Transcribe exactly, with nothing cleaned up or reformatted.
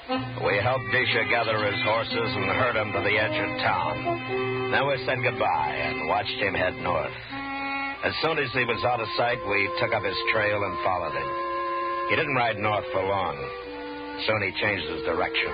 We helped Disha gather his horses and herd him to the edge of town. Then we said goodbye and watched him head north. As soon as he was out of sight, we took up his trail and followed him. He didn't ride north for long. Soon he changed his direction.